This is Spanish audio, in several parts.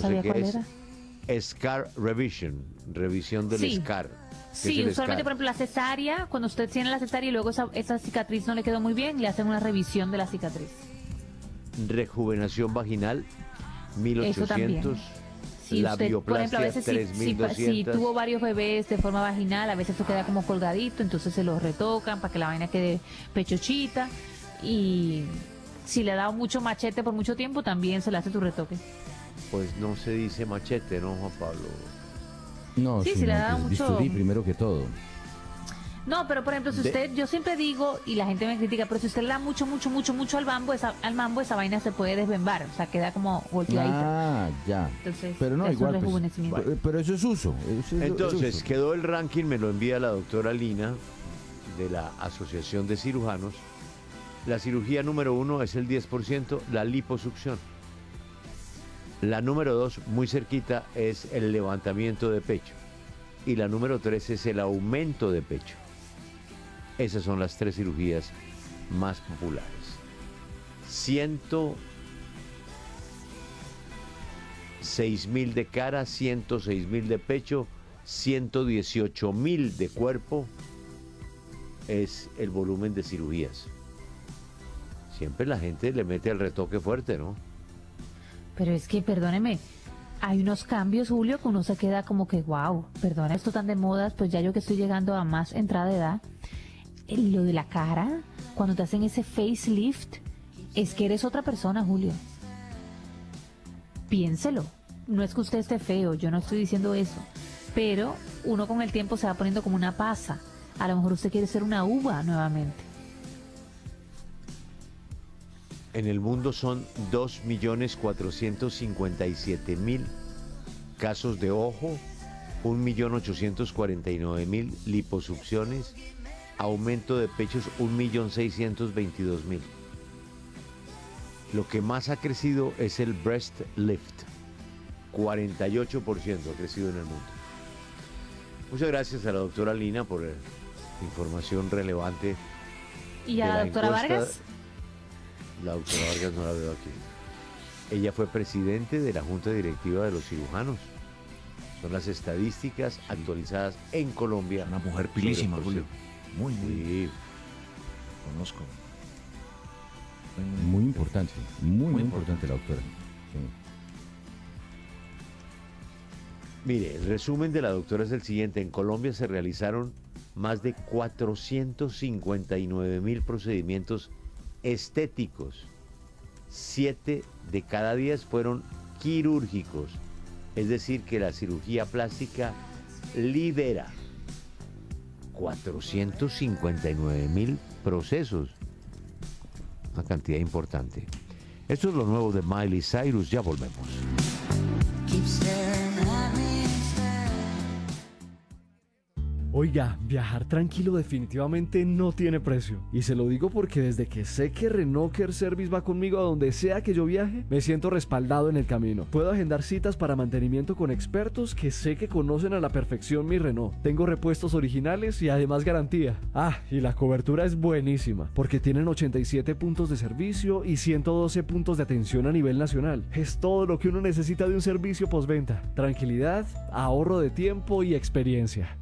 no sé sabía qué cuál es. era. Scar Revision, revisión del Sí. scar. ¿Qué Sí, es el usualmente, scar? por ejemplo, la cesárea, cuando usted tiene la cesárea y luego esa cicatriz no le quedó muy bien, le hacen una revisión de la cicatriz. Rejuvenación vaginal, Eso también. 1800. Si usted, por ejemplo, a Labioplastia, veces si 3200. tuvo varios bebés de forma vaginal, a veces eso queda como colgadito, entonces se los retocan para que la vaina quede pechochita. Y si le ha dado mucho machete por mucho tiempo, también se le hace tu retoque. Pues no se dice machete, ¿no, Juan Pablo? No, Sí, sí, si le no, da pues, mucho... bisturí primero que todo. No, pero por ejemplo, si usted, yo siempre digo, y la gente me critica, pero si usted le da mucho al mambo, esa vaina se puede desmembar, o sea, queda como golpeadita. Ah, ya. Entonces, Pero no, es un igual, pues, rejuvenecimiento. pero eso es uso. Entonces, uso. quedó el ranking, me lo envía la doctora Lina, de la Asociación de Cirujanos. La cirugía número 1 es el 10%, la liposucción. La número 2, muy cerquita, es el levantamiento de pecho. Y la número 3 es el aumento de pecho. Esas son las 3 cirugías más populares. 106.000 de cara, 106.000 de pecho, 118.000 de cuerpo es el volumen de cirugías. Siempre la gente le mete el retoque fuerte, ¿no? Pero es que, perdóneme, hay unos cambios, Julio, que uno se queda como que, wow, perdona, esto tan de modas, pues ya yo que estoy llegando a más entrada de edad, lo de la cara, cuando te hacen ese facelift, es que eres otra persona, Julio. Piénselo. No es que usted esté feo, yo no estoy diciendo eso, pero uno con el tiempo se va poniendo como una pasa. A lo mejor usted quiere ser una uva nuevamente. En el mundo son 2.457.000 casos de ojo, 1.849.000 liposucciones, aumento de pechos 1.622.000. Lo que más ha crecido es el breast lift, 48% ha crecido en el mundo. Muchas gracias a la doctora Lina por información relevante. ¿Y a de la doctora encuesta. Vargas? La doctora Vargas no la veo aquí. Ella fue presidente de la Junta Directiva de los Cirujanos. Son las estadísticas actualizadas en Colombia. Una mujer sobre pilísima, el Julio. proceso. Muy, Sí. conozco. Muy importante, muy importante la doctora. Sí. Mire, el resumen de la doctora es el siguiente. En Colombia se realizaron más de 459.000 procedimientos estéticos. 7 de cada 10 fueron quirúrgicos. Es decir, que la cirugía plástica lidera 459.000 procesos. Una cantidad importante. Esto es lo nuevo de Miley Cyrus. Ya volvemos. Oiga, viajar tranquilo definitivamente no tiene precio. Y se lo digo porque desde que sé que Renault Care Service va conmigo a donde sea que yo viaje, me siento respaldado en el camino. Puedo agendar citas para mantenimiento con expertos que sé que conocen a la perfección mi Renault. Tengo repuestos originales y además garantía. Ah, y la cobertura es buenísima, porque tienen 87 puntos de servicio y 112 puntos de atención a nivel nacional. Es todo lo que uno necesita de un servicio postventa. Tranquilidad, ahorro de tiempo y experiencia.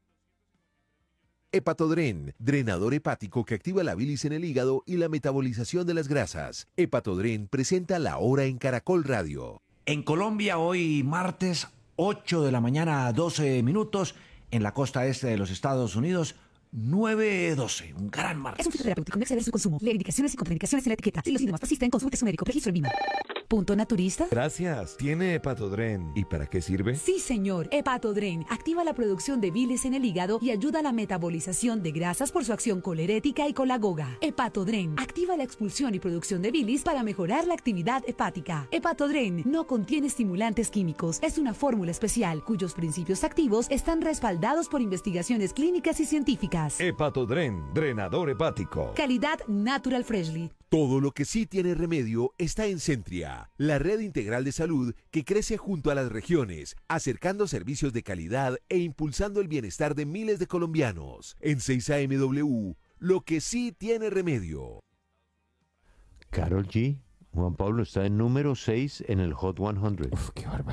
Hepatodren, drenador hepático que activa la bilis en el hígado y la metabolización de las grasas. Hepatodren presenta La Hora en Caracol Radio. En Colombia hoy martes 8 de la mañana a 12 minutos, en la costa este de los Estados Unidos 9:12, un gran martes. Es un fitoterapéutico, no exceder su consumo. Lee indicaciones y contraindicaciones en la etiqueta. Si los síntomas persisten, consulte a su médico. Registro en VIMA. ¿Punto naturista? Gracias. ¿Tiene Hepatodren? ¿Y para qué sirve? Sí, señor. Hepatodren activa la producción de bilis en el hígado y ayuda a la metabolización de grasas por su acción colerética y colagoga. Hepatodren activa la expulsión y producción de bilis para mejorar la actividad hepática. Hepatodren no contiene estimulantes químicos. Es una fórmula especial cuyos principios activos están respaldados por investigaciones clínicas y científicas. Hepatodren, drenador hepático. Calidad Natural Freshly. Todo lo que sí tiene remedio está en Centria, la red integral de salud que crece junto a las regiones, acercando servicios de calidad e impulsando el bienestar de miles de colombianos. En 6 AMW, lo que sí tiene remedio. Karol G, Juan Pablo está en número 6 en el Hot 100. Uf, qué barbaridad.